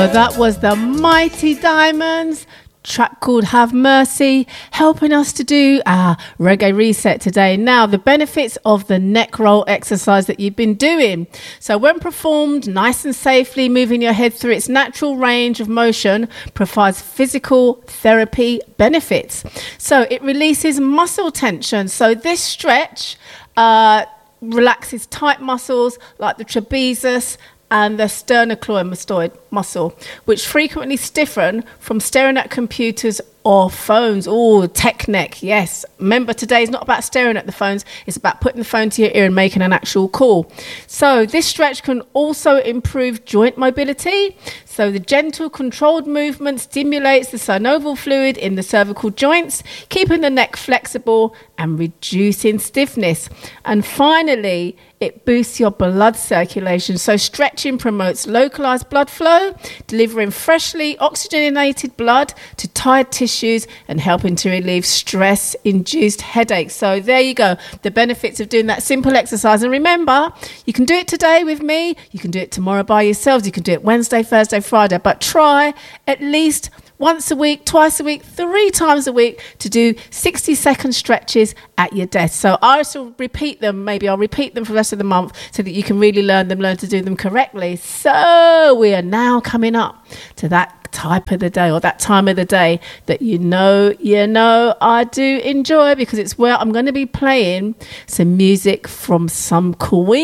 That was the Mighty Diamonds, track called Have Mercy, helping us to do our reggae reset today. Now, the benefits of the neck roll exercise that you've been doing. So when performed nice and safely, moving your head through its natural range of motion provides physical therapy benefits. So it releases muscle tension. So this stretch relaxes tight muscles like the trapezius and the sternocleidomastoid muscle, which frequently stiffen from staring at computers or phones. Oh, tech neck, yes. Remember, today is not about staring at the phones, it's about putting the phone to your ear and making an actual call. So this stretch can also improve joint mobility. So the gentle, controlled movement stimulates the synovial fluid in the cervical joints, keeping the neck flexible and reducing stiffness. And finally, it boosts your blood circulation. So stretching promotes localized blood flow, delivering freshly oxygenated blood to tired tissues and helping to relieve stress-induced headaches. So there you go, the benefits of doing that simple exercise. And remember, you can do it today with me, you can do it tomorrow by yourselves, you can do it Wednesday, Thursday, Friday, but try at least once a week, twice a week, 3 times a week to do 60-second stretches at your desk. So I shall repeat them. Maybe I'll repeat them for the rest of the month so that you can really learn to do them correctly. So we are now coming up to that type of the day, or that time of the day that you know I do enjoy, because it's where I'm going to be playing some music from some Queen.